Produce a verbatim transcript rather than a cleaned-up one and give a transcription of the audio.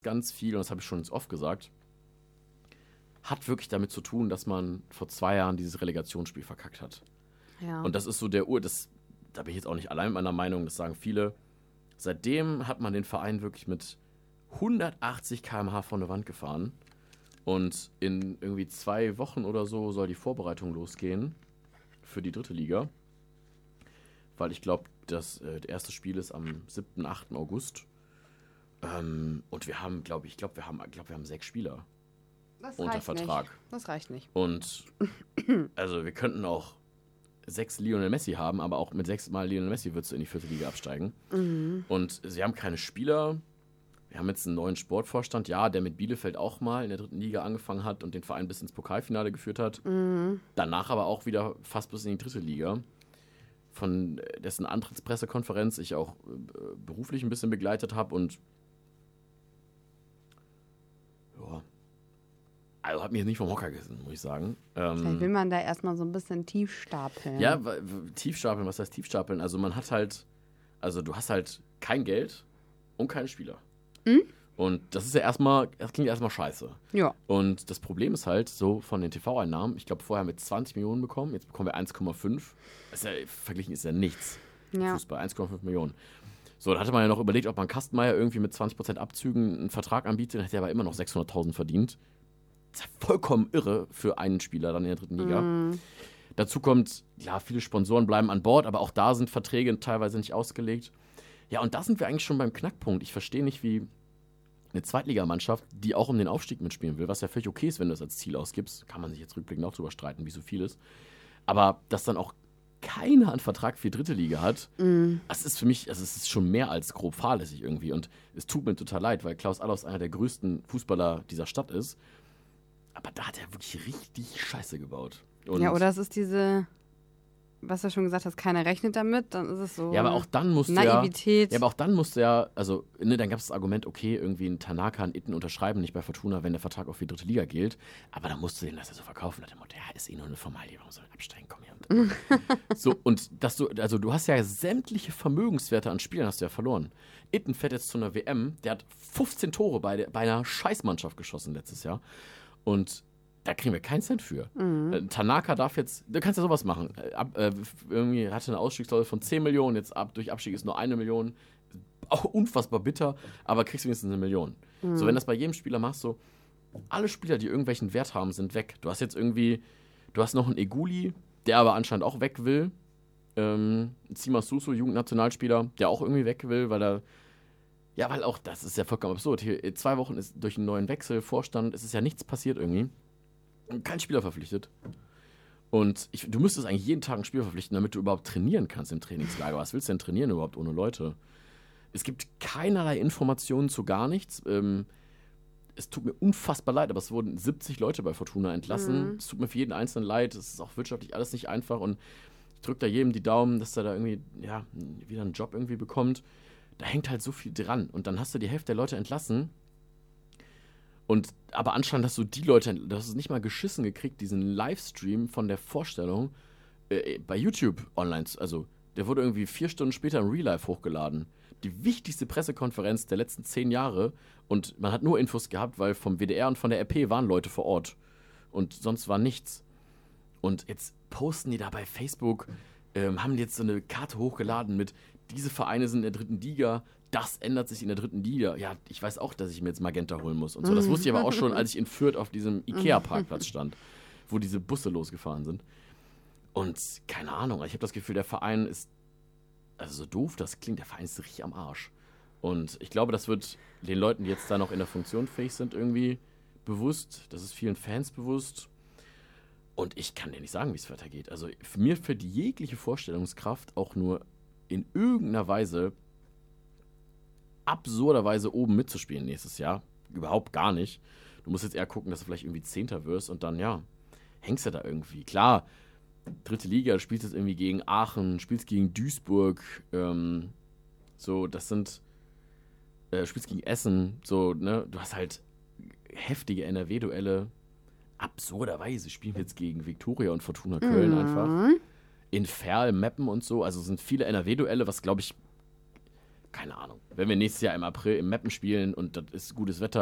ganz viel, und das habe ich schon jetzt oft gesagt, hat wirklich damit zu tun, dass man vor zwei Jahren dieses Relegationsspiel verkackt hat. Ja. Und das ist so der Ur, das, da bin ich jetzt auch nicht allein mit meiner Meinung, das sagen viele. Seitdem hat man den Verein wirklich mit hundertachtzig Kilometer pro Stunde vor eine Wand gefahren. Und in irgendwie zwei Wochen oder so soll die Vorbereitung losgehen für die dritte Liga. Weil ich glaube, das äh, erste Spiel ist am siebten, achten August. Ähm, und wir haben, glaube ich, glaube wir haben, glaube wir haben sechs Spieler das unter reicht Vertrag. Nicht. Das reicht nicht. Und also wir könnten auch sechs Lionel Messi haben, aber auch mit sechs Mal Lionel Messi würdest du in die vierte Liga absteigen. Mhm. Und sie haben keine Spieler. Wir haben jetzt einen neuen Sportvorstand, ja, der mit Bielefeld auch mal in der dritten Liga angefangen hat und den Verein bis ins Pokalfinale geführt hat. Mhm. Danach aber auch wieder fast bis in die dritte Liga. Von dessen Antrittspressekonferenz ich auch äh, beruflich ein bisschen begleitet habe und ja, also hat mich jetzt nicht vom Hocker gerissen, muss ich sagen. Ähm, Vielleicht will man da erstmal so ein bisschen tief stapeln. Ja, w- w- tiefstapeln, was heißt tiefstapeln? Also man hat halt, also du hast halt kein Geld und keine Spieler. Mhm. Und das ist ja erstmal, das klingt erstmal scheiße. Ja. Und das Problem ist halt, so von den T V-Einnahmen, ich glaube vorher mit zwanzig Millionen bekommen, jetzt bekommen wir eins Komma fünf. Ist ja, verglichen ist ja nichts. Ja. Fußball, eins Komma fünf Millionen. So, da hatte man ja noch überlegt, ob man Kastenmeier irgendwie mit zwanzig Prozent Abzügen einen Vertrag anbietet, dann hätte er aber immer noch sechshunderttausend verdient. Das ist ja vollkommen irre für einen Spieler dann in der dritten Liga. Mhm. Dazu kommt, ja, viele Sponsoren bleiben an Bord, aber auch da sind Verträge teilweise nicht ausgelegt. Ja, und da sind wir eigentlich schon beim Knackpunkt. Ich verstehe nicht, wie eine Zweitligamannschaft, die auch um den Aufstieg mitspielen will, was ja völlig okay ist, wenn du das als Ziel ausgibst, kann man sich jetzt rückblickend auch drüber streiten, wie so viel ist. Aber dass dann auch keiner einen Vertrag für die dritte Liga hat, Mhm. das ist für mich, also es ist schon mehr als grob fahrlässig irgendwie. Und es tut mir total leid, weil Klaus Allofs einer der größten Fußballer dieser Stadt ist. Aber da hat er wirklich richtig Scheiße gebaut. Und Ja, oder es ist diese, was du schon gesagt hast, keiner rechnet damit, dann ist es so ja, aber auch dann musste Naivität. Ja, ja, aber auch dann musste ja, also, ne, dann gab es das Argument, okay, irgendwie ein Tanaka, ein Itten unterschreiben nicht bei Fortuna, wenn der Vertrag auf die dritte Liga gilt. Aber dann musst du den das ja so verkaufen. Nach dem Motto, ja, ist eh nur eine Formalie, warum soll er absteigen? Komm her. So, und dass du, also du hast ja sämtliche Vermögenswerte an Spielern hast du ja verloren. Itten fährt jetzt zu einer W M, der hat fünfzehn Tore bei, der, bei einer Scheißmannschaft geschossen letztes Jahr. Und da kriegen wir keinen Cent für. Mhm. Äh, Tanaka darf jetzt, du kannst ja sowas machen. Äh, ab, äh, irgendwie hatte eine Ausstiegsklausel von zehn Millionen, jetzt ab durch Abstieg ist nur eine Million. Auch unfassbar bitter, aber kriegst wenigstens eine Million. Mhm. So, wenn das bei jedem Spieler machst, so, alle Spieler, die irgendwelchen Wert haben, sind weg. Du hast jetzt irgendwie, du hast noch einen Eguli, der aber anscheinend auch weg will. Ähm, Sima Suso, Jugendnationalspieler, der auch irgendwie weg will, weil er, ja, weil auch, das ist ja vollkommen absurd. Hier, zwei Wochen ist durch einen neuen Wechsel, Vorstand, es ist ja nichts passiert irgendwie. Kein Spieler verpflichtet. Und ich, du müsstest eigentlich jeden Tag einen Spieler verpflichten, damit du überhaupt trainieren kannst im Trainingslager. Was willst du denn trainieren überhaupt ohne Leute? Es gibt keinerlei Informationen zu gar nichts. Ähm, es tut mir unfassbar leid, aber es wurden siebzig Leute bei Fortuna entlassen. Mhm. Es tut mir für jeden Einzelnen leid. Es ist auch wirtschaftlich alles nicht einfach. Und ich drücke da jedem die Daumen, dass er da irgendwie, ja, wieder einen Job irgendwie bekommt. Da hängt halt so viel dran. Und dann hast du die Hälfte der Leute entlassen. Und aber anscheinend hast du die Leute, du hast es nicht mal geschissen gekriegt, diesen Livestream von der Vorstellung äh, bei YouTube online, also der wurde irgendwie vier Stunden später im Real Life hochgeladen. Die wichtigste Pressekonferenz der letzten zehn Jahre und man hat nur Infos gehabt, weil vom W D R und von der R P waren Leute vor Ort und sonst war nichts. Und jetzt posten die da bei Facebook, ähm, haben jetzt so eine Karte hochgeladen mit, diese Vereine sind in der dritten Liga, das ändert sich in der dritten Liga. Ja, ich weiß auch, dass ich mir jetzt Magenta holen muss und so. Das wusste ich aber auch schon, als ich in Fürth auf diesem Ikea-Parkplatz stand, wo diese Busse losgefahren sind. Und keine Ahnung, ich habe das Gefühl, der Verein ist, also so doof das klingt, der Verein ist richtig am Arsch. Und ich glaube, das wird den Leuten, die jetzt da noch in der Funktion fähig sind, irgendwie bewusst. Das ist vielen Fans bewusst. Und ich kann dir nicht sagen, wie es weitergeht. Also für mir fehlt jegliche Vorstellungskraft auch nur in irgendeiner Weise absurderweise oben mitzuspielen nächstes Jahr. Überhaupt gar nicht. Du musst jetzt eher gucken, dass du vielleicht irgendwie Zehnter wirst und dann, ja, hängst du da irgendwie. Klar, dritte Liga, du spielst jetzt irgendwie gegen Aachen, spielst gegen Duisburg, ähm, so, das sind, äh, spielst gegen Essen, so, ne, du hast halt heftige N R W-Duelle. Absurderweise spielen wir jetzt gegen Viktoria und Fortuna Köln Mhm. einfach. In Ferl, Meppen und so, also sind viele N R W-Duelle, was, glaube ich, keine Ahnung, wenn wir nächstes Jahr im April im Meppen spielen und das ist gutes Wetter